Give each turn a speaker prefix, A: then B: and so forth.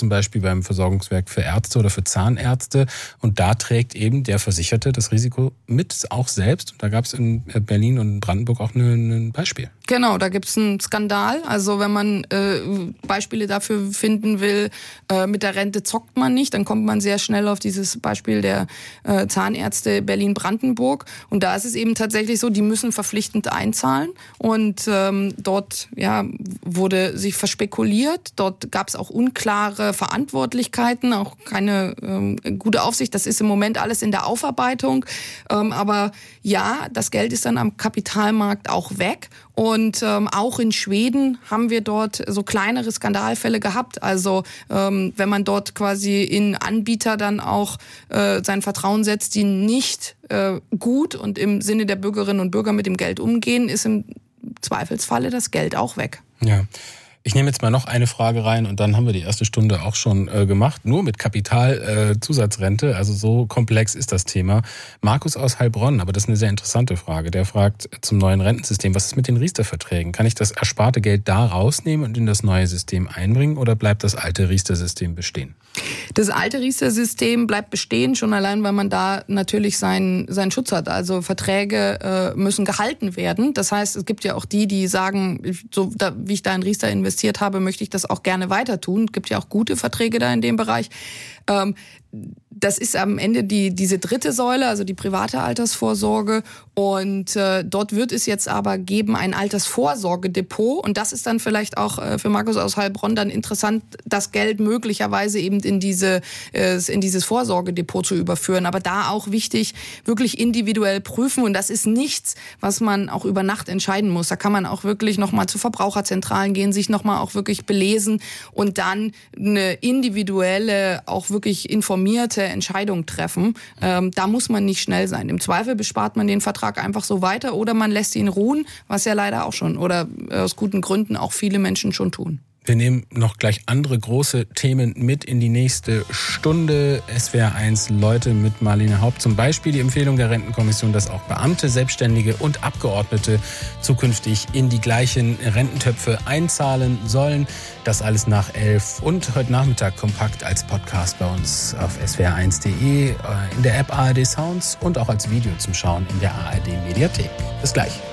A: zum Beispiel beim Versorgungswerk für Ärzte oder für Zahnärzte. Und da trägt eben der Versicherte das Risiko mit, auch selbst. Und da gab es in Berlin und in Brandenburg auch ein Beispiel.
B: Genau, da gibt's einen Skandal. Also wenn man Beispiele dafür finden will, mit der Rente zockt man nicht, dann kommt man sehr schnell auf dieses Beispiel der Zahnärzte Berlin-Brandenburg. Und da ist es eben tatsächlich so, die müssen verpflichtend einzahlen. Und dort wurde sich verspekuliert. Dort gab's auch unklare Verantwortlichkeiten, auch keine gute Aufsicht. Das ist im Moment alles in der Aufarbeitung. Aber ja, das Geld ist dann am Kapitalmarkt auch weg. Und auch in Schweden haben wir dort so kleinere Skandalfälle gehabt. Also wenn man dort quasi in Anbieter dann auch sein Vertrauen setzt, die nicht gut und im Sinne der Bürgerinnen und Bürger mit dem Geld umgehen, ist im Zweifelsfalle das Geld auch weg.
A: Ja. Ich nehme jetzt mal noch eine Frage rein und dann haben wir die erste Stunde auch schon gemacht. Nur mit Kapitalzusatzrente, also so komplex ist das Thema. Markus aus Heilbronn, aber das ist eine sehr interessante Frage. Der fragt zum neuen Rentensystem, was ist mit den Riester-Verträgen? Kann ich das ersparte Geld da rausnehmen und in das neue System einbringen oder bleibt das alte Riester-System bestehen?
B: Das alte Riester-System bleibt bestehen, schon allein, weil man da natürlich seinen Schutz hat. Also Verträge müssen gehalten werden. Das heißt, es gibt ja auch die sagen, wie ich da in Riester investiert habe, möchte ich das auch gerne weiter tun. Es gibt ja auch gute Verträge da in dem Bereich. Das ist am Ende diese dritte Säule, also die private Altersvorsorge. Und dort wird es jetzt aber geben ein Altersvorsorgedepot. Und das ist dann vielleicht auch für Markus aus Heilbronn dann interessant, das Geld möglicherweise eben in dieses Vorsorgedepot zu überführen. Aber da auch wichtig, wirklich individuell prüfen. Und das ist nichts, was man auch über Nacht entscheiden muss. Da kann man auch wirklich nochmal zu Verbraucherzentralen gehen, sich nochmal auch wirklich belesen und dann eine individuelle, auch wirklich informierte Entscheidung treffen. Da muss man nicht schnell sein. Im Zweifel bespart man den Vertrag einfach so weiter oder man lässt ihn ruhen, was ja leider auch schon oder aus guten Gründen auch viele Menschen schon tun.
A: Wir nehmen noch gleich andere große Themen mit in die nächste Stunde. SWR1 Leute mit Marlene Haupt. Zum Beispiel die Empfehlung der Rentenkommission, dass auch Beamte, Selbstständige und Abgeordnete zukünftig in die gleichen Rententöpfe einzahlen sollen. Das alles nach 11 und heute Nachmittag kompakt als Podcast bei uns auf swr1.de, in der App ARD Sounds und auch als Video zum Schauen in der ARD Mediathek. Bis gleich.